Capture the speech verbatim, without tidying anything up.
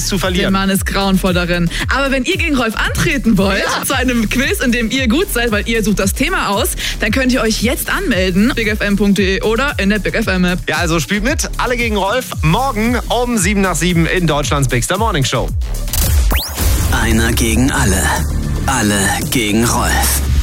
zu Der verlieren. Mann ist grauenvoll darin. Aber wenn ihr gegen Rolf antreten wollt, Ja. zu einem Quiz, in dem ihr gut seid, weil ihr sucht das Thema aus, dann könnt ihr euch jetzt anmelden. big f m punkt d e oder in der Big F M App. Ja, also spielt mit. Alle gegen Rolf. Morgen um sieben nach sieben in Deutschlands Big Star Morning Show. Einer gegen alle. Alle gegen Rolf.